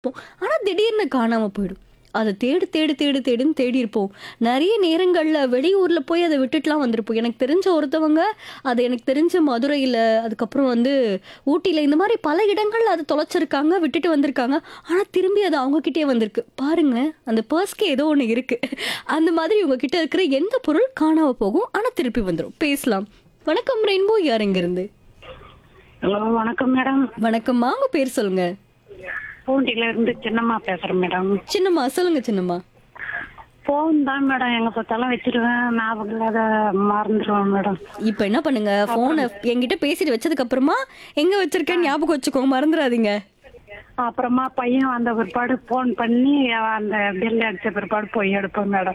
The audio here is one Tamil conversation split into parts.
ஆனா திடீர்னு காணாம போயிடும். அத தேடு தேடு தேடு தேடுன்னு தேடி இருப்போம். நெறைய நேரங்கள்ல வெளியூர்ல போய் அத விட்டுட்டுலாம் வந்திருப்போம். எனக்கு தெரிஞ்ச ஒருத்தவங்க, அது எனக்கு தெரிஞ்ச மதுரையில, அதுக்கப்புறம் வந்து ஊட்டியில இந்த மாரி பல இடங்கள்ல அத தொலைச்சிருக்காங்க, விட்டுட்டு வந்திருக்காங்க. ஆனா திரும்பி அது அவங்க கிட்டயே வந்திருக்கு. பாருங்க, அந்த பர்ஸ்க்கு ஏதோ ஒண்ணு இருக்கு. அந்த மாதிரி உங்க கிட்ட இருக்கிற எந்த பொருள் காணாம போகும், ஆனா திருப்பி வந்துரும். பேசலாம். வணக்கம் ரெயின்போ, யார் எங்கிருந்து? ஹலோ வணக்கம் மேடம். வணக்கம்மா, உங்க பேர் சொல்லுங்க. பூண்டில இருந்து சின்னம்மா பேசுறேன் மேடம். சின்னம்மா, சொல்லுங்க சின்னம்மா. போன் தான் மேடம் எங்க பார்த்தாலும் வச்சிருவேன், ஞாபகம் இல்லாத மறந்துடுவேன் மேடம். இப்ப என்ன பண்ணுங்க, போனை என்கிட்ட பேசிட்டு வச்சதுக்கு அப்புறமா எங்க வச்சிருக்கேன்னு ஞாபகம் வச்சுக்கோங்க, மறந்துடாதீங்க. அப்புறமா பையன் வந்த பிற்பாடு போன் பண்ணி அந்த பில் அடிச்ச பிற்பாடு போய் எடுப்பேன் மேடம்.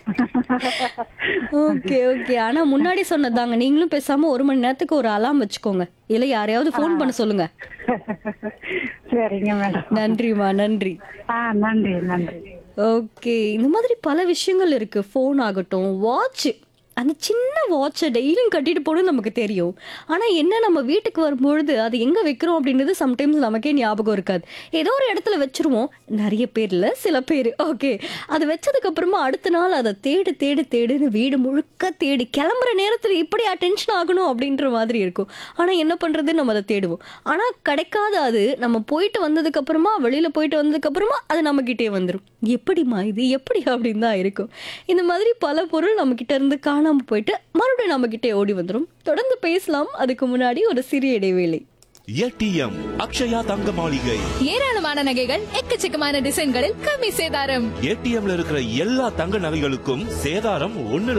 Okay okay. ஆனா முன்னாடி சொன்னதாங்க, நீங்களும் பேசாம 1 மணி நேரத்துக்கு ஒரு அலாம் வச்சுக்கோங்க, இல்ல யாரையாவது ஃபோன் பண்ண சொல்லுங்க. சரிங்க மேடம். நன்றிமா, நன்றி. நன்றி நன்றி. ஓகே, இந்த மாதிரி பல விஷயங்கள் இருக்கு. ஃபோன் ஆகட்டும், வாட்ச், அந்த சின்ன வாட்சை டெய்லியும் கட்டிட்டு போகணும் நமக்கு தெரியும். ஆனால் என்ன, நம்ம வீட்டுக்கு வரும்பொழுது அது எங்கே வைக்கிறோம் அப்படின்றது சம்டைம்ஸ் நமக்கே ஞாபகம் இருக்காது. ஏதோ ஒரு இடத்துல வச்சிருவோம். நிறைய பேர் இல்லை, சில பேர். ஓகே, அது வச்சதுக்கு அப்புறமா அடுத்த நாள் அதை தேடு தேடு தேடுன்னு வீடு முழுக்க தேடி கிளம்புற நேரத்தில் இப்படி அட்டென்ஷன் ஆகணும் அப்படின்ற மாதிரி இருக்கும். ஆனால் என்ன பண்ணுறது, நம்ம அதை தேடுவோம். ஆனால் கிடைக்காத அது நம்ம போயிட்டு வந்ததுக்கு அப்புறமா, வெளியில் போயிட்டு வந்ததுக்கு அப்புறமா அது நம்மக்கிட்டே வந்துடும். எப்படிமா இது, எப்படி அப்படின்னு தான் இருக்கும். இந்த மாதிரி பல பொருள் நம்ம கிட்ட இருந்து காணாம போயிட்டு மறுபடியும் நம்ம கிட்டே ஓடி வந்துரும். தொடர்ந்து பேசலாம். அதுக்கு முன்னாடி ஒரு சிறிய இடைவேளை. ஏடிஎம் அக்ஷயா தங்க மாளிகை. ஏராளமான நகைகள், எக்கச்சக்கமான டிசைன்களில் கம்மி சேதாரம். ஏடிஎம்ல இருக்கிற எல்லா தங்க நகைகளுக்கும் சேதாரம்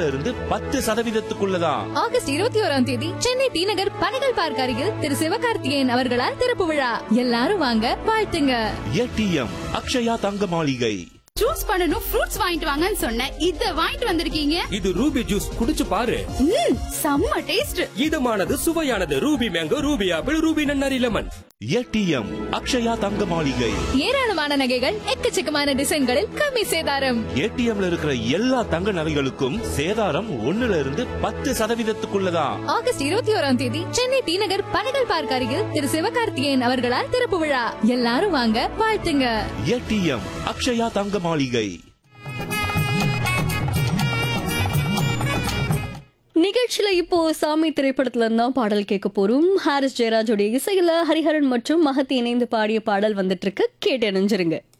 1% ஆகஸ்ட் 21ஆம் தேதி சென்னை டி நகர் பனைகள் பார்க் அருகில் திரு சிவகார்த்திகேயன் அவர்களால் திறப்பு விழா. எல்லாரும் வாங்க, வாழ்த்துங்க. ஏடிஎம் அக்ஷயா தங்க மாளிகை. ஜூஸ் பண்ணனும், ஃப்ரூட்ஸ் வாங்கிட்டு வாங்கன்னு சொன்னேன், இத வாங்கிட்டு வந்திருக்கீங்க. இது ரூபி ஜூஸ், குடிச்சு பாரு. செம்ம taste. இதமானது, சுவையானது. Ruby mango, Ruby apple, Ruby நன்னாரி லெமன். ஏடிஎம் அக்ஷயா தங்க மாளிகை. ஏராளமான நகைகள், எக்கச்சக்கமான டிசைன்களில் கம்மி சேதாரம். ஏடிஎம்ல இருக்கிற எல்லா தங்க நகைகளுக்கும் சேதாரம் 1% ஆகஸ்ட் 21ஆம் தேதி சென்னை டி நகர் பனைகள் பார்க் அருகில் திரு சிவகார்த்திகேயன் அவர்களால் திறப்பு விழா. எல்லாரும் வாங்க, வாழ்த்துங்க. ஏடிஎம் அக்ஷயா தங்க மாளிகை. நிகழ்ச்சியில இப்போ சாமி திரைப்படத்துல இருந்தா பாடல் கேட்க போறோம். ஹாரிஸ் ஜெயராஜோடைய இசையில ஹரிஹரன் மற்றும் மகத்தி இணைந்து பாடிய பாடல் வந்துட்டு இருக்கு. கேட்டு இணைஞ்சிருங்க.